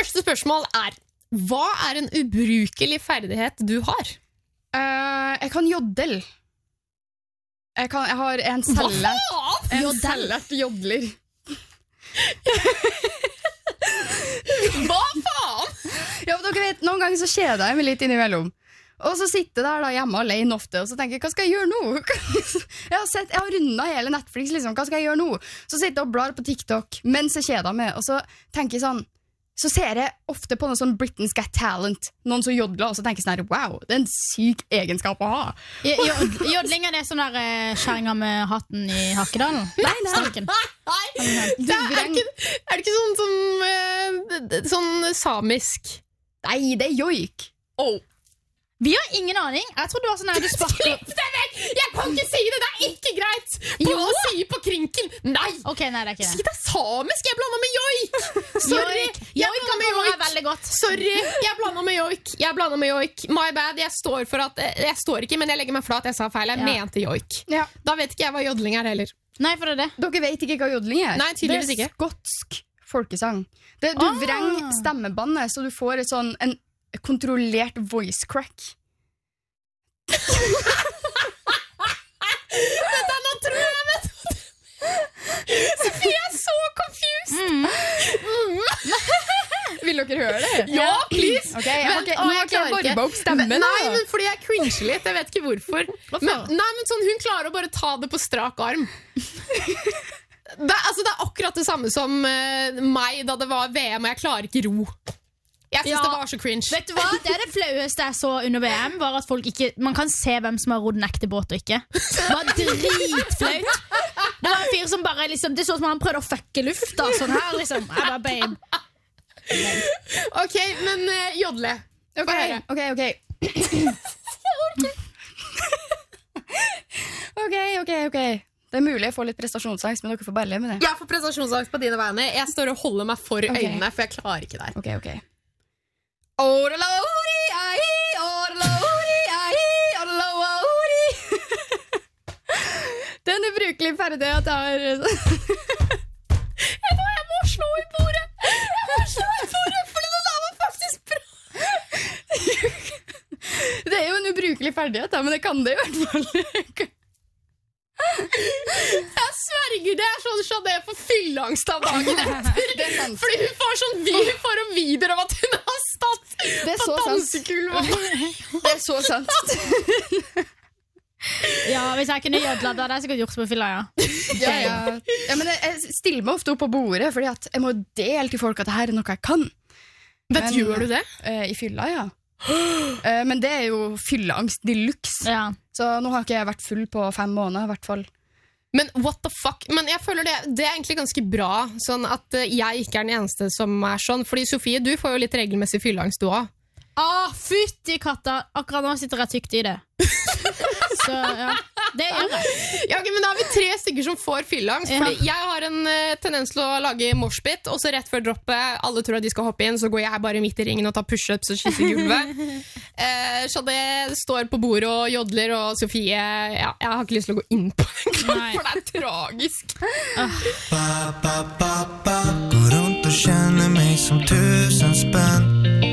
Første spørsmål hva en ubrukelig ferdighet du har? Jeg kan joddel. Jeg har en selvlært jodler. Hva faen? Ja, men dere vet, noen ganger så kjeder jeg meg litt innimellom. Og så sitter jeg der da hjemme alene ofte, og så tenker jeg, hva skal jeg gjøre nå? Jeg har rundet hele Netflix, liksom, hva skal jeg gjøre nå? Så sitter jeg og blar på TikTok, mens jeg kjeder meg, og så tenker jeg sånn, så ser jeg ofte på noe sånn Britain's Got Talent, noen som jodler, og så tenker jeg sånn, wow, det en syk egenskap å ha. Jodlingen sånn der skjæringa med hatten i Hakkedalen? Nei. Er det ikke sånn som sånn samisk? Nei, det joik. Vi har ingen aning. Jeg tror du har sånn her du sparker. Slipp deg vekk! Jeg kan ikke si det, det ikke greit! Å si på krinken! Nei! Ok, nei, det ikke det. Si det samisk, jeg blander med joik! Sorry, jeg blander med joik. Veldig godt. Sorry, jeg blander med joik. My bad, jeg står ikke, men jeg legger meg flat, jeg sa feil, jeg mente joik. Ja. Da vet ikke jeg hva jodling heller. Nei, for det er det. Dere vet ikke hva jodling er? Nei, tydeligvis ikke. Det skotsk folkesang. Du vrenger stemmebandet, så du får en kontrollert voice crack. Vent da, nå tror jeg vet Sofie er så confused. Vil dere høre det? Ja, please. Ok, nå har ikke jeg varmet opp stemmen. Nei, men fordi jeg cringer litt, jeg vet ikke hvorfor. Men sånn, hun klarer å bare ta det på strak arm. Det er akkurat det samme som meg da det var VM, og jeg klarer ikke ro. Jeg synes det var så cringe. Vet du hva? Det er det flaueste jeg så under VM, var at folk ikke, man kan se hvem som har rodd en ekte båt og ikke. Det var dritflaut. Det var en fyr som bare liksom, det så som han prøvde å fucke lufta sånn her liksom. Jeg bare, babe. Ok, men jodle. Ok. Ok. Det er mulig jeg får litt prestasjonsangst, men dere får bare leve med det. Jeg får prestasjonsangst på dine vegne. Jeg står og holder meg for øynene, for jeg klarer ikke der. Ok. Det er en ubrukelig ferdighet jeg har. Jeg må slå i bordet, for det der var faktisk bra. Det er jo en ubrukelig ferdighet, men det kan det i hvert fall. Jeg sverger, det er sånn Shadé får fylleangst av dagen etter. Fordi hun får sånn får en video av at hun har stått på dansekulva. Det er så sant. Ja, hvis jeg kunne jodla, da hadde jeg sikkert gjort på fylla, Ja, men jeg stiller meg ofte opp på bordet, fordi at jeg må dele til folk at dette er noe jeg kan. Gjør du det? I fylla, ja. Men det er jo fylleangst deluxe. Ja. Så nå har ikke jeg vært full på 5 måneder i hvert fall. Men what the fuck? Men jeg føler det er egentlig ganske bra, sånn at jeg ikke er den eneste som er sånn. Fordi Sofie, du får jo litt regelmessig fylleangst du også. Fytti katta. Akkurat nå sitter jeg tykt i det. Så ja, det gjør jeg. Ja, okay, men da har vi 3 stykker som får fylleangst. Fordi jeg har en tendens til å lage moshpit, og så rett før droppet, alle tror at de skal hoppe inn, så går jeg bare midt i ringen og tar push-ups og kysser gulvet. Så det står på bordet og jodler, og Sofie, jeg har ikke lyst til å gå inn på den, for det er tragisk. Går rundt og kjenner meg som 1000 spenn.